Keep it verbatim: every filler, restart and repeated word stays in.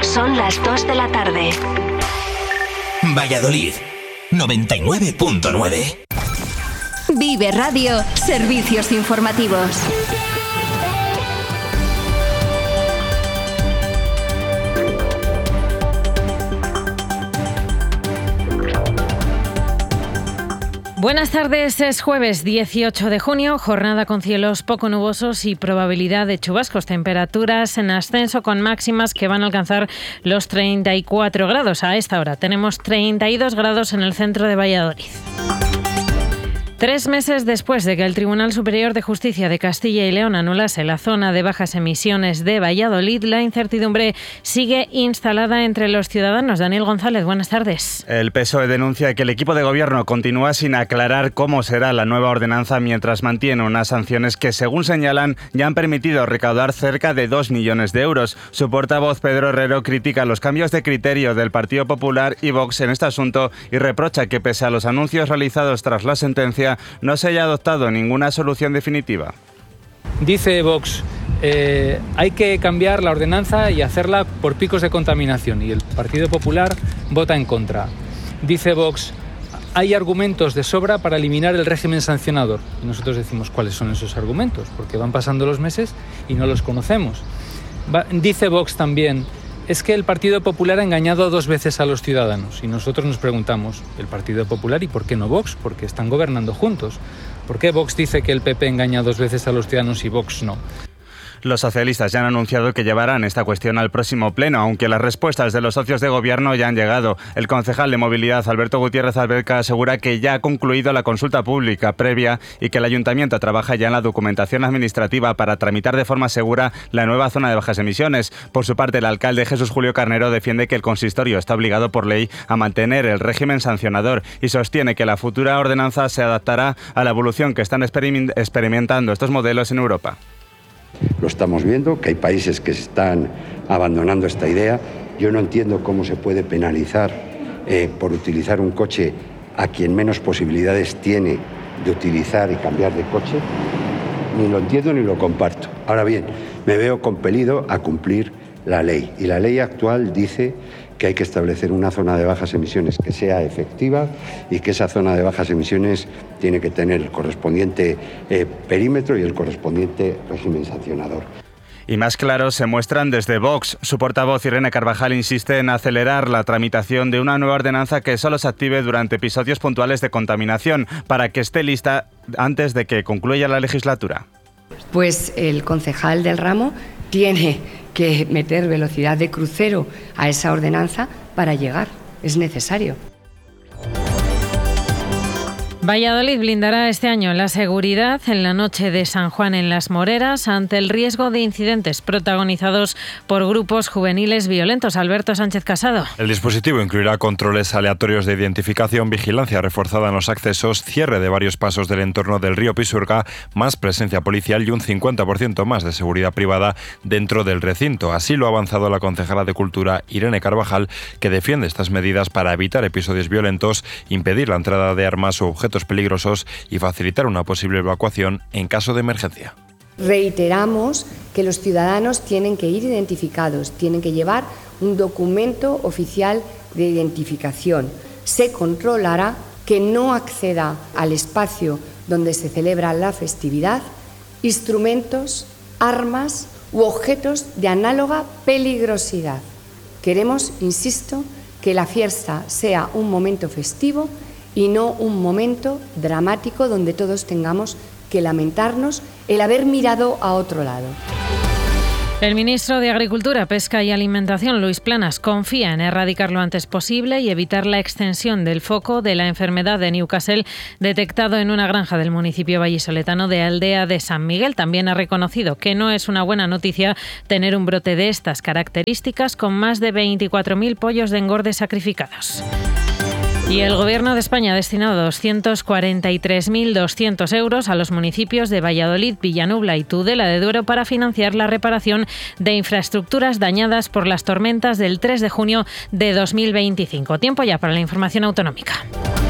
Son las dos de la tarde. Valladolid, noventa y nueve punto nueve. Vive Radio, servicios informativos. Buenas tardes, es jueves dieciocho de junio, jornada con cielos poco nubosos y probabilidad de chubascos, temperaturas en ascenso con máximas que van a alcanzar los treinta y cuatro grados. A esta hora tenemos treinta y dos grados en el centro de Valladolid. Tres meses después de que el Tribunal Superior de Justicia de Castilla y León anulase la zona de bajas emisiones de Valladolid, la incertidumbre sigue instalada entre los ciudadanos. Daniel González, buenas tardes. El P S O E denuncia que el equipo de gobierno continúa sin aclarar cómo será la nueva ordenanza mientras mantiene unas sanciones que, según señalan, ya han permitido recaudar cerca de dos millones de euros. Su portavoz, Pedro Herrero, critica los cambios de criterio del Partido Popular y Vox en este asunto y reprocha que, pese a los anuncios realizados tras la sentencia, no se haya adoptado ninguna solución definitiva. Dice Vox, eh, hay que cambiar la ordenanza y hacerla por picos de contaminación, y el Partido Popular vota en contra. Dice Vox, hay argumentos de sobra para eliminar el régimen sancionador. Y nosotros decimos, ¿cuáles son esos argumentos? Porque van pasando los meses y no los conocemos. Va, dice Vox también, es que el Partido Popular ha engañado dos veces a los ciudadanos. Y nosotros nos preguntamos, ¿el Partido Popular y por qué no Vox? Porque están gobernando juntos. ¿Por qué Vox dice que el P P engaña dos veces a los ciudadanos y Vox no? Los socialistas ya han anunciado que llevarán esta cuestión al próximo pleno, aunque las respuestas de los socios de gobierno ya han llegado. El concejal de Movilidad, Alberto Gutiérrez Alberca, asegura que ya ha concluido la consulta pública previa y que el ayuntamiento trabaja ya en la documentación administrativa para tramitar de forma segura la nueva zona de bajas emisiones. Por su parte, el alcalde Jesús Julio Carnero defiende que el consistorio está obligado por ley a mantener el régimen sancionador y sostiene que la futura ordenanza se adaptará a la evolución que están experim- experimentando estos modelos en Europa. Lo estamos viendo, que hay países que están abandonando esta idea. Yo no entiendo cómo se puede penalizar eh, por utilizar un coche a quien menos posibilidades tiene de utilizar y cambiar de coche. Ni lo entiendo ni lo comparto. Ahora bien, me veo compelido a cumplir la ley. Y la ley actual dice que hay que establecer una zona de bajas emisiones que sea efectiva y que esa zona de bajas emisiones tiene que tener el correspondiente eh, perímetro y el correspondiente régimen sancionador. Y más claros se muestran desde Vox. Su portavoz, Irene Carvajal, insiste en acelerar la tramitación de una nueva ordenanza que solo se active durante episodios puntuales de contaminación para que esté lista antes de que concluya la legislatura. Pues el concejal del ramo tiene que meter velocidad de crucero a esa ordenanza para llegar. Es necesario. Valladolid blindará este año la seguridad en la noche de San Juan en Las Moreras ante el riesgo de incidentes protagonizados por grupos juveniles violentos. Alberto Sánchez Casado. El dispositivo incluirá controles aleatorios de identificación, vigilancia reforzada en los accesos, cierre de varios pasos del entorno del río Pisuerga, más presencia policial y un cincuenta por ciento más de seguridad privada dentro del recinto. Así lo ha avanzado la concejala de Cultura, Irene Carvajal, que defiende estas medidas para evitar episodios violentos, impedir la entrada de armas o objetos peligrosos y facilitar una posible evacuación en caso de emergencia. Reiteramos que los ciudadanos tienen que ir identificados, tienen que llevar un documento oficial de identificación. Se controlará que no acceda al espacio donde se celebra la festividad instrumentos, armas u objetos de análoga peligrosidad. Queremos, insisto, que la fiesta sea un momento festivo y no un momento dramático donde todos tengamos que lamentarnos el haber mirado a otro lado. El ministro de Agricultura, Pesca y Alimentación, Luis Planas, confía en erradicar lo antes posible y evitar la extensión del foco de la enfermedad de Newcastle detectado en una granja del municipio vallisoletano de Aldea de San Miguel. También ha reconocido que no es una buena noticia tener un brote de estas características con más de veinticuatro mil pollos de engorde sacrificados. Y el Gobierno de España ha destinado doscientos cuarenta y tres mil doscientos euros a los municipios de Valladolid, Villanubla y Tudela de Duero para financiar la reparación de infraestructuras dañadas por las tormentas del tres de junio de dos mil veinticinco. Tiempo ya para la información autonómica.